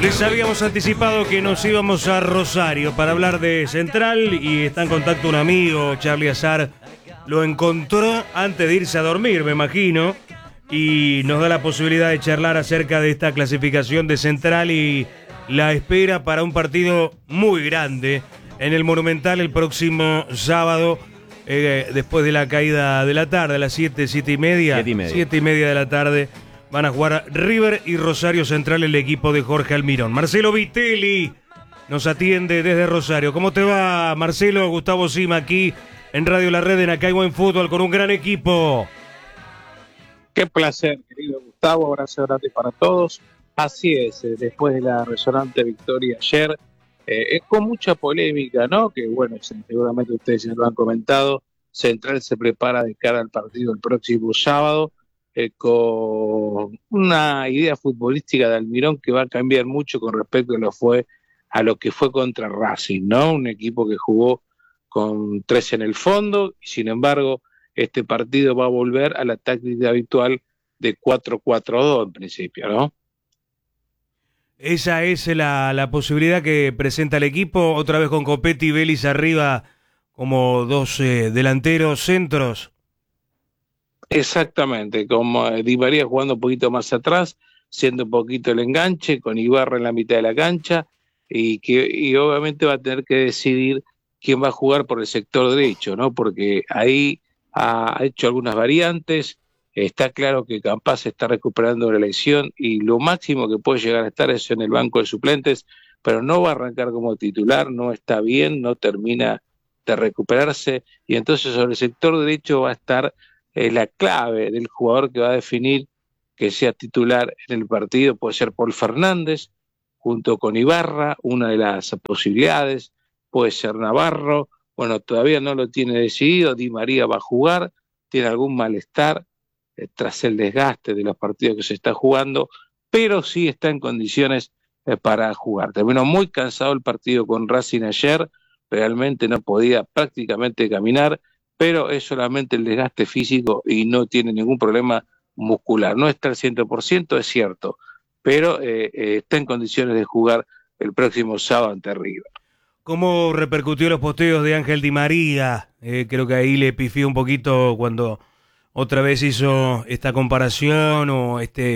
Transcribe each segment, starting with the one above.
Les habíamos anticipado que nos íbamos a Rosario para hablar de Central y está en contacto un amigo, Charlie Azar. Lo encontró antes de irse a dormir, me imagino, y nos da la posibilidad de charlar acerca de esta clasificación de Central y la espera para un partido muy grande en el Monumental el próximo sábado, después de la caída de la tarde, a las 7:30 de la tarde. Van a jugar River y Rosario Central, el equipo de Jorge Almirón. Marcelo Vitelli nos atiende desde Rosario. ¿Cómo te va, Marcelo? Gustavo Sima aquí en Radio La Red, en Acá hay Buen Fútbol, con un gran equipo. Qué placer, querido Gustavo. Abrazo grande para todos. Así es, después de la resonante victoria ayer, con mucha polémica, ¿no? Que bueno, seguramente ustedes ya lo han comentado. Central se prepara de cara al partido el próximo sábado. Con una idea futbolística de Almirón que va a cambiar mucho con respecto a lo que fue contra Racing, ¿no? Un equipo que jugó con 3 en el fondo y sin embargo este partido va a volver a la táctica habitual de 4-4-2 en principio, ¿no? Esa es la posibilidad que presenta el equipo, otra vez con Copetti y Vélez arriba como dos delanteros centros. Exactamente, como Di María jugando un poquito más atrás, siendo un poquito el enganche, con Ibarra en la mitad de la cancha, y obviamente va a tener que decidir quién va a jugar por el sector derecho, ¿no? Porque ahí ha hecho algunas variantes, está claro que Campaz se está recuperando de la lesión, y lo máximo que puede llegar a estar es en el banco de suplentes, pero no va a arrancar como titular, no está bien, no termina de recuperarse, y entonces sobre el sector derecho va a estar la clave del jugador que va a definir que sea titular en el partido. Puede ser Paul Fernández junto con Ibarra, una de las posibilidades, puede ser Navarro, bueno, todavía no lo tiene decidido. Di María va a jugar, tiene algún malestar tras el desgaste de los partidos que se está jugando, pero sí está en condiciones para jugar. Terminó muy cansado el partido con Racing ayer, realmente no podía prácticamente caminar, pero es solamente el desgaste físico y no tiene ningún problema muscular. No está al 100%, es cierto, pero está en condiciones de jugar el próximo sábado ante River. ¿Cómo repercutió los posteos de Ángel Di María? Creo que ahí le pifió un poquito cuando otra vez hizo esta comparación o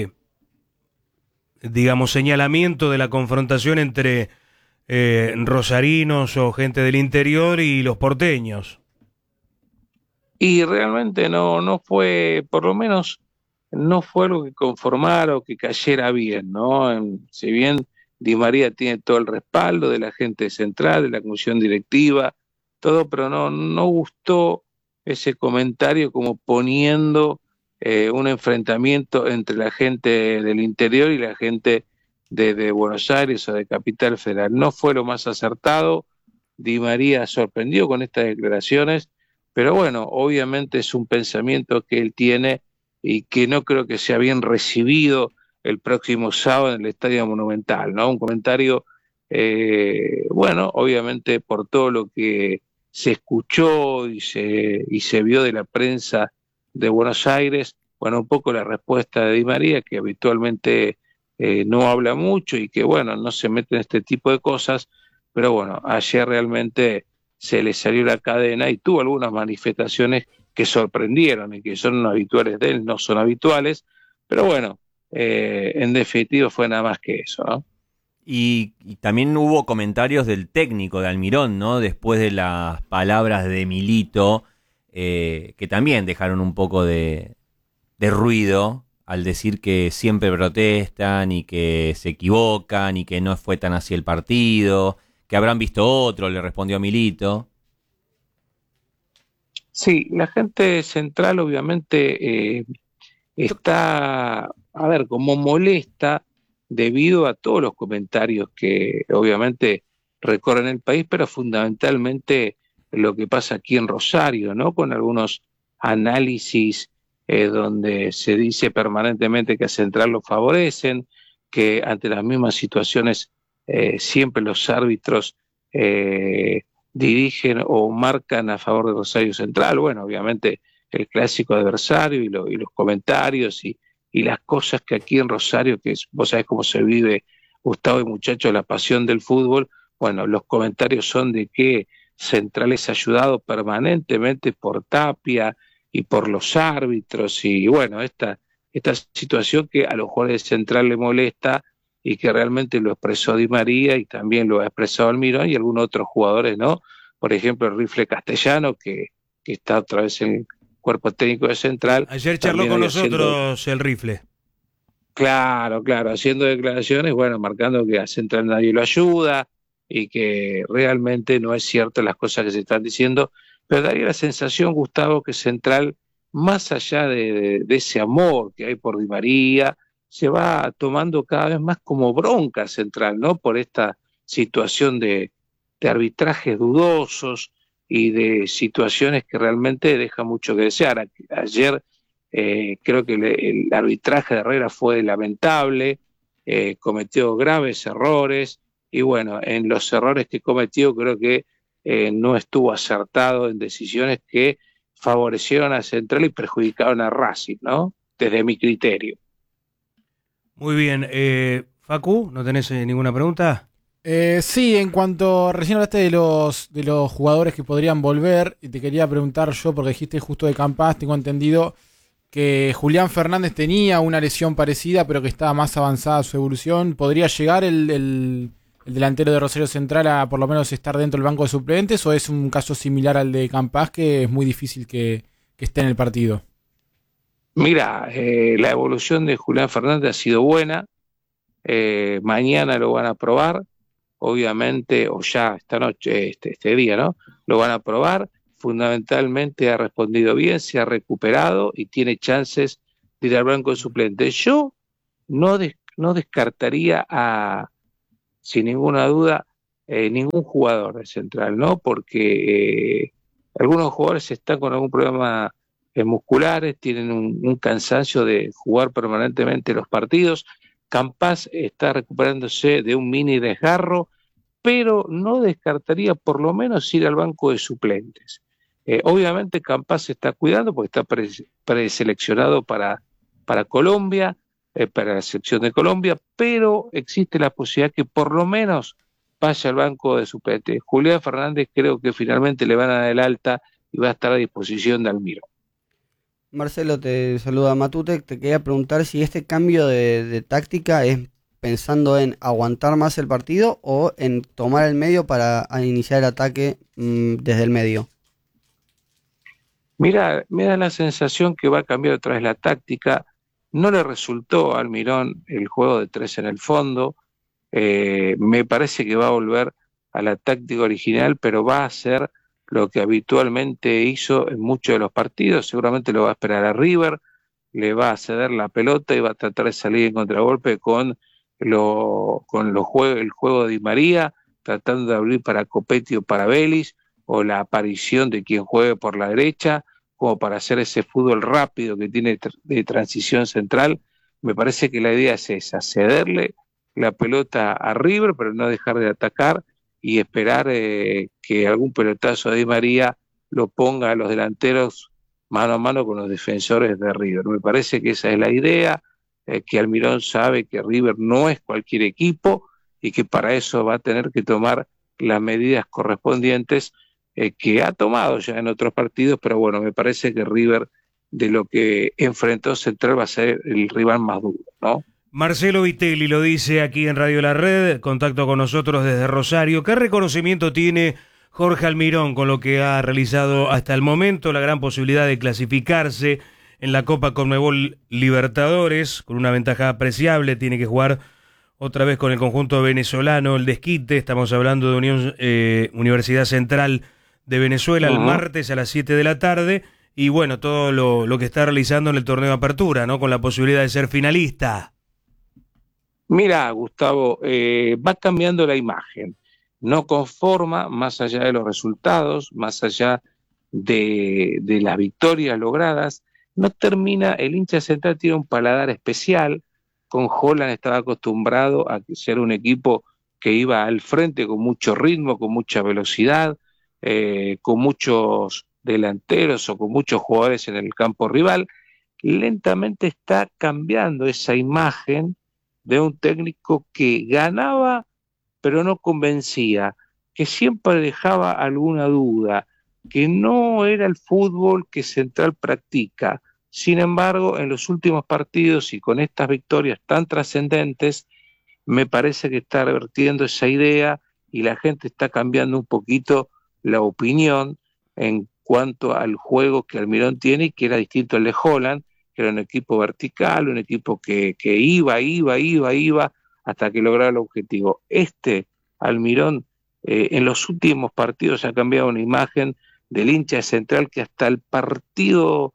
digamos, señalamiento de la confrontación entre rosarinos o gente del interior y los porteños. Y realmente no fue, por lo menos, no fue algo que conformara o que cayera bien, ¿no? Si bien Di María tiene todo el respaldo de la gente central, de la comisión directiva, todo, pero no gustó ese comentario como poniendo un enfrentamiento entre la gente del interior y la gente de Buenos Aires o de Capital Federal. No fue lo más acertado. Di María sorprendió con estas declaraciones, pero bueno, obviamente es un pensamiento que él tiene y que no creo que sea bien recibido el próximo sábado en el Estadio Monumental, ¿no? Un comentario, bueno, obviamente por todo lo que se escuchó y se vio de la prensa de Buenos Aires, bueno, un poco la respuesta de Di María, que habitualmente no habla mucho y que, bueno, no se mete en este tipo de cosas, pero bueno, ayer realmente se le salió la cadena y tuvo algunas manifestaciones que sorprendieron y que son habituales de él, no son habituales, pero bueno, en definitiva fue nada más que eso, ¿no? Y también hubo comentarios del técnico de Almirón, ¿no? Después de las palabras de Milito, que también dejaron un poco de ruido al decir que siempre protestan y que se equivocan y que no fue tan así el partido, que habrán visto otro, le respondió Milito. Sí, la gente central obviamente está, a ver, como molesta debido a todos los comentarios que obviamente recorren el país, pero fundamentalmente lo que pasa aquí en Rosario, ¿no? Con algunos análisis donde se dice permanentemente que a Central lo favorecen, que ante las mismas situaciones siempre los árbitros dirigen o marcan a favor de Rosario Central. Bueno, obviamente el clásico adversario y los comentarios y las cosas que aquí en Rosario, que vos sabés cómo se vive Gustavo y muchachos, la pasión del fútbol. Bueno, los comentarios son de que Central es ayudado permanentemente por Tapia y por los árbitros, y bueno, esta situación que a los jugadores de Central le molesta y que realmente lo expresó Di María y también lo ha expresado Almirón y algunos otros jugadores, ¿no? Por ejemplo, el Rifle Castellano, que está otra vez en el cuerpo técnico de Central. Ayer charló con nosotros el Rifle. Claro, haciendo declaraciones, bueno, marcando que a Central nadie lo ayuda y que realmente no es cierto las cosas que se están diciendo, pero daría la sensación, Gustavo, que Central, más allá de ese amor que hay por Di María, se va tomando cada vez más como bronca Central, ¿no? Por esta situación de arbitrajes dudosos y de situaciones que realmente dejan mucho que desear. Ayer creo que el arbitraje de Herrera fue lamentable, cometió graves errores y bueno, en los errores que cometió creo que no estuvo acertado en decisiones que favorecieron a Central y perjudicaron a Racing, ¿no? Desde mi criterio. Muy bien. Facu, ¿no tenés ninguna pregunta? Sí, en cuanto recién hablaste de los jugadores que podrían volver, y te quería preguntar yo, porque dijiste justo de Campas, tengo entendido que Julián Fernández tenía una lesión parecida, pero que estaba más avanzada su evolución. ¿Podría llegar el delantero de Rosario Central a por lo menos estar dentro del banco de suplentes, o es un caso similar al de Campas, que es muy difícil que esté en el partido? Mira, la evolución de Julián Fernández ha sido buena. Mañana lo van a probar, obviamente, o ya esta noche, este día, ¿no? Lo van a probar. Fundamentalmente ha respondido bien, se ha recuperado y tiene chances de ir al banco de suplentes. Yo no descartaría sin ninguna duda, ningún jugador de Central, ¿no? Porque algunos jugadores están con algún problema musculares, tienen un cansancio de jugar permanentemente los partidos. Campas está recuperándose de un mini desgarro, pero no descartaría por lo menos ir al banco de suplentes. Obviamente Campas se está cuidando porque está preseleccionado para Colombia, para la selección de Colombia, pero existe la posibilidad que por lo menos vaya al banco de suplentes. Julián Fernández creo que finalmente le van a dar el alta y va a estar a disposición de Almirón. Marcelo, te saluda Matute. Te quería preguntar si este cambio de táctica es pensando en aguantar más el partido o en tomar el medio para iniciar el ataque desde el medio. Mira, me da la sensación que va a cambiar otra vez la táctica. No le resultó a Almirón el juego de 3 en el fondo. Me parece que va a volver a la táctica original, pero va a hacer lo que habitualmente hizo en muchos de los partidos. Seguramente lo va a esperar a River, le va a ceder la pelota y va a tratar de salir en contragolpe con el juego de Di María, tratando de abrir para Copetti o para Vélez, o la aparición de quien juegue por la derecha, como para hacer ese fútbol rápido que tiene de transición central. Me parece que la idea es esa, cederle la pelota a River, pero no dejar de atacar y esperar que algún pelotazo de Di María lo ponga a los delanteros mano a mano con los defensores de River. Me parece que esa es la idea, que Almirón sabe que River no es cualquier equipo y que para eso va a tener que tomar las medidas correspondientes que ha tomado ya en otros partidos, pero bueno, me parece que River, de lo que enfrentó Central, va a ser el rival más duro, ¿no? Marcelo Vitelli lo dice aquí en Radio La Red, contacto con nosotros desde Rosario. ¿Qué reconocimiento tiene Jorge Almirón con lo que ha realizado hasta el momento? La gran posibilidad de clasificarse en la Copa Conmebol Libertadores, con una ventaja apreciable, tiene que jugar otra vez con el conjunto venezolano, el desquite. Estamos hablando de Universidad Central de Venezuela el martes a las 7 de la tarde. Y bueno, todo lo que está realizando en el torneo de apertura, ¿no? Con la posibilidad de ser finalista. Mira, Gustavo, va cambiando la imagen, no conforma, más allá de los resultados, más allá de las victorias logradas, no termina, el hincha Central tiene un paladar especial. Con Holland estaba acostumbrado a ser un equipo que iba al frente con mucho ritmo, con mucha velocidad, con muchos delanteros o con muchos jugadores en el campo rival. Lentamente está cambiando esa imagen de un técnico que ganaba pero no convencía, que siempre dejaba alguna duda, que no era el fútbol que Central practica. Sin embargo, en los últimos partidos y con estas victorias tan trascendentes, me parece que está revertiendo esa idea y la gente está cambiando un poquito la opinión en cuanto al juego que Almirón tiene y que era distinto al de Holland, que era un equipo vertical, un equipo que iba hasta que lograra el objetivo. Almirón, en los últimos partidos ha cambiado una imagen del hincha de Central que hasta el partido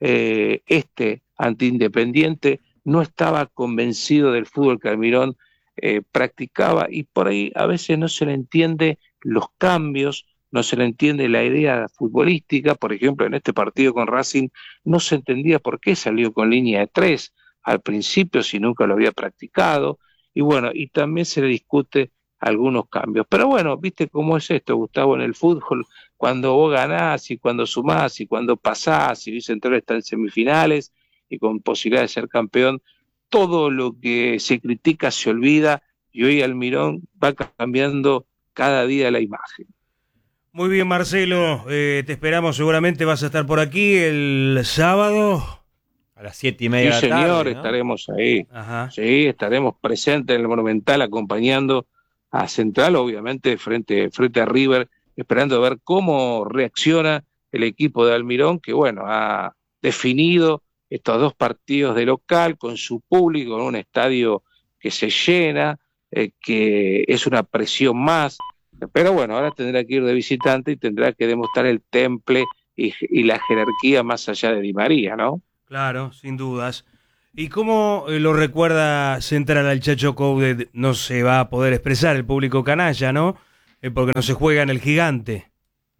ante Independiente no estaba convencido del fútbol que Almirón practicaba, y por ahí a veces no se le entiende los cambios, no se le entiende la idea futbolística. Por ejemplo, en este partido con Racing no se entendía por qué salió con línea de 3 al principio si nunca lo había practicado, y bueno, y también se le discute algunos cambios. Pero bueno, viste cómo es esto, Gustavo, en el fútbol, cuando vos ganás y cuando sumás y cuando pasás y Central está en semifinales y con posibilidad de ser campeón, todo lo que se critica se olvida, y hoy Almirón va cambiando cada día la imagen. Muy bien, Marcelo, te esperamos, seguramente vas a estar por aquí el sábado. A las 7:30 de la tarde, señor, ¿no? Estaremos ahí. Ajá. Sí, estaremos presentes en el Monumental acompañando a Central, obviamente, frente a River, esperando ver cómo reacciona el equipo de Almirón, que bueno, ha definido estos 2 partidos de local con su público, en un estadio que se llena, que es una presión más, pero bueno, ahora tendrá que ir de visitante y tendrá que demostrar el temple y la jerarquía más allá de Di María, ¿no? Claro, sin dudas. ¿Y cómo lo recuerda Central al Chacho Coudet? No se va a poder expresar el público canalla, ¿no? Porque no se juega en el Gigante.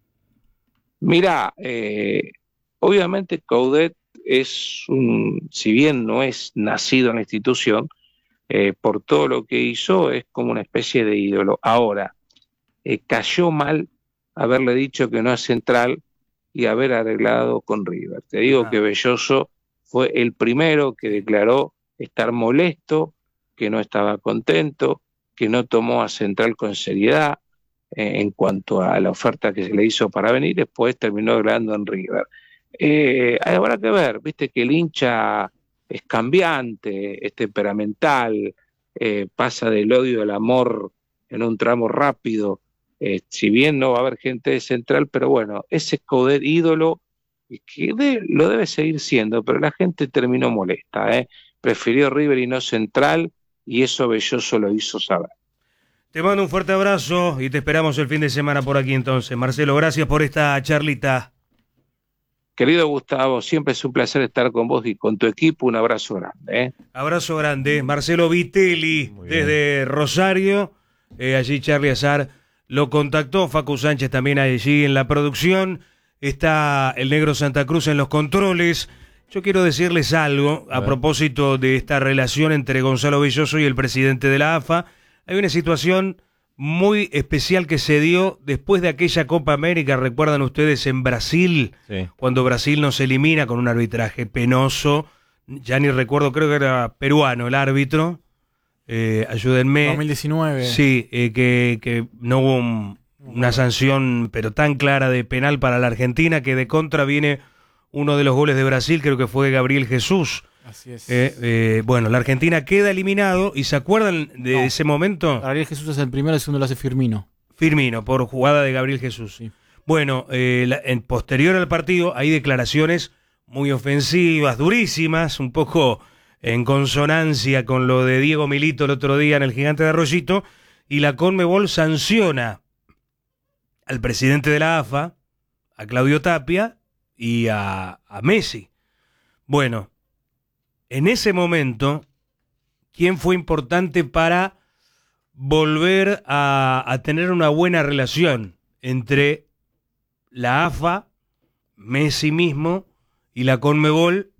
Mirá, obviamente Coudet si bien no es nacido en la institución, por todo lo que hizo es como una especie de ídolo. Ahora, cayó mal haberle dicho que no es Central y haber arreglado con River. Te digo que Belloso fue el primero que declaró estar molesto, que no estaba contento, que no tomó a Central con seriedad en cuanto a la oferta que se le hizo para venir. Después terminó hablando en River. Habrá que ver, viste que el hincha es cambiante, es temperamental, pasa del odio al amor en un tramo rápido. Si bien no va a haber gente de Central, pero bueno, ese Coudet ídolo que lo debe seguir siendo, pero la gente terminó molesta, prefirió River y no Central, y eso Belloso lo hizo saber. Te mando un fuerte abrazo y te esperamos el fin de semana por aquí entonces. Marcelo, gracias por esta charlita. Querido Gustavo, siempre es un placer estar con vos y con tu equipo. Un abrazo grande. Abrazo grande. Marcelo Vitelli desde Rosario. Allí Charly Azar lo contactó. Facu Sánchez también allí en la producción. Está el Negro Santa Cruz en los controles. Yo quiero decirles algo a propósito de esta relación entre Gonzalo Belloso y el presidente de la AFA. Hay una situación muy especial que se dio después de aquella Copa América, recuerdan ustedes, en Brasil, cuando Brasil nos elimina con un arbitraje penoso, ya ni recuerdo, creo que era peruano el árbitro, ayúdenme. 2019. Sí, que no hubo una sanción, pero tan clara de penal para la Argentina, que de contra viene uno de los goles de Brasil, creo que fue Gabriel Jesús. Así es. Bueno, la Argentina queda eliminado, y ¿se acuerdan de ese momento? Gabriel Jesús es el primero, el segundo lo hace Firmino. Firmino, por jugada de Gabriel Jesús. Sí. Bueno, en posterior al partido hay declaraciones muy ofensivas, durísimas, un poco en consonancia con lo de Diego Milito el otro día en el Gigante de Arroyito, y la Conmebol sanciona al presidente de la AFA, a Claudio Tapia y a Messi. Bueno, en ese momento, ¿quién fue importante para volver a tener una buena relación entre la AFA, Messi mismo, y la Conmebol?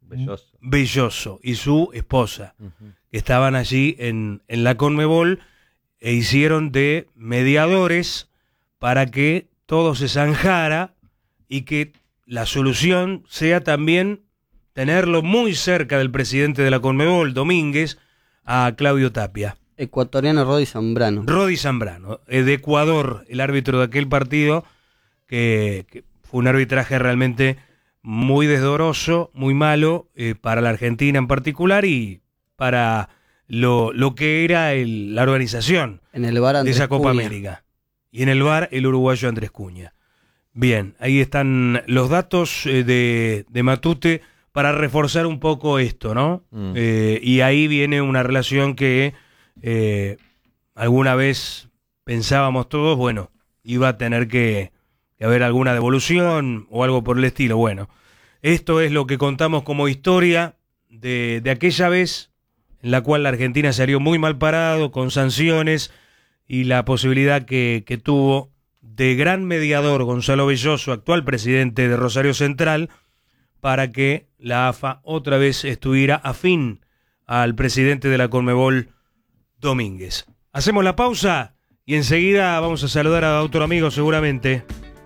Belloso y su esposa, que estaban allí en la Conmebol e hicieron de mediadores para que todo se zanjara y que la solución sea también tenerlo muy cerca del presidente de la Conmebol, Domínguez, a Claudio Tapia. Ecuatoriano Rodi Zambrano. Rodi Zambrano, de Ecuador, el árbitro de aquel partido, que fue un arbitraje realmente muy desdoroso, muy malo, para la Argentina en particular y para lo que era la organización En el VAR de esa Andrés Copa Cunha. América. Y en el VAR, el uruguayo Andrés Cunha. Bien, ahí están los datos de Matute para reforzar un poco esto, ¿no? Y ahí viene una relación que alguna vez pensábamos todos, bueno, iba a tener que haber alguna devolución o algo por el estilo. Bueno, esto es lo que contamos como historia de aquella vez en la cual la Argentina salió muy mal parado, con sanciones, y la posibilidad que tuvo de gran mediador Gonzalo Belloso, actual presidente de Rosario Central, para que la AFA otra vez estuviera afín al presidente de la Conmebol, Domínguez. Hacemos la pausa y enseguida vamos a saludar a otro amigo seguramente.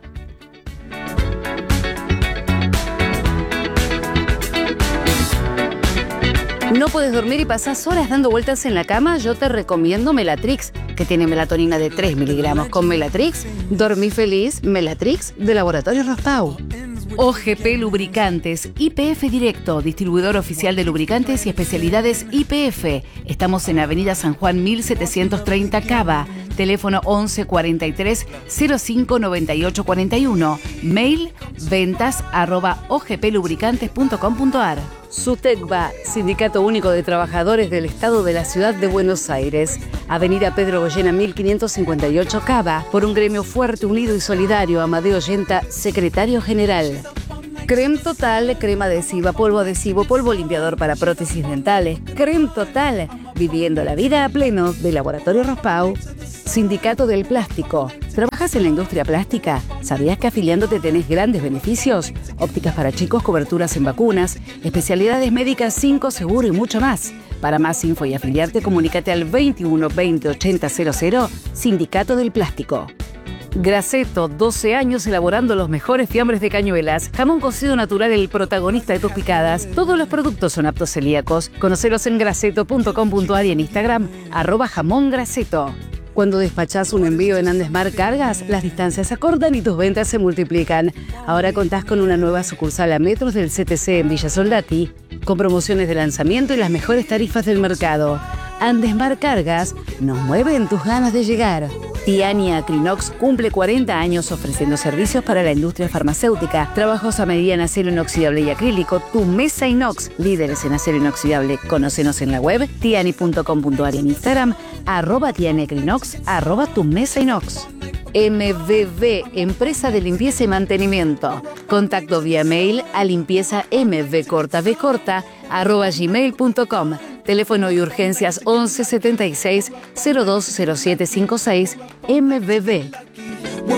¿No puedes dormir y pasás horas dando vueltas en la cama? Yo te recomiendo Melatrix, que tiene melatonina de 3 miligramos. Con Melatrix, dormí feliz. Melatrix, de Laboratorio Rospau. OGP Lubricantes, YPF Directo, distribuidor oficial de lubricantes y especialidades YPF. Estamos en Avenida San Juan 1730 Cava. Teléfono 11 43 05 98 41. Mail ventas@ogplubricantes.com.ar. SUTECBA, Sindicato Único de Trabajadores del Estado de la Ciudad de Buenos Aires. Avenida Pedro Goyena 1558 Cava. Por un gremio fuerte, unido y solidario. Amadeo Yenta, secretario general. Creme Total, crema adhesiva, polvo limpiador para prótesis dentales. Creme Total, viviendo la vida a pleno, de Laboratorio Rospau. Sindicato del Plástico. ¿Trabajas en la industria plástica? ¿Sabías que afiliándote tenés grandes beneficios? Ópticas para chicos, coberturas en vacunas, especialidades médicas 5 seguro y mucho más. Para más info y afiliarte, comunícate al 21 20 80 00, Sindicato del Plástico. Graceto, 12 años elaborando los mejores fiambres de Cañuelas. Jamón cocido natural, el protagonista de tus picadas. Todos los productos son aptos celíacos. Conocelos en graceto.com.ar y en Instagram, @jamongraceto. Cuando despachás un envío en Andesmar Cargas, las distancias se acortan y tus ventas se multiplican. Ahora contás con una nueva sucursal a metros del CTC en Villa Soldati, con promociones de lanzamiento y las mejores tarifas del mercado. Andesmar Cargas nos mueven tus ganas de llegar. Tiani Acrinox cumple 40 años ofreciendo servicios para la industria farmacéutica, trabajos a medida en acero inoxidable y acrílico. Tu mesa inox, líderes en acero inoxidable. Conócenos en la web tiani.com.ar y en Instagram @tianiacrinox, @tu mesa inox. MVV, empresa de limpieza y mantenimiento. Contacto vía mail a limpiezamvcorta@gmail.com. Teléfono y urgencias 11 76 020756 MVV.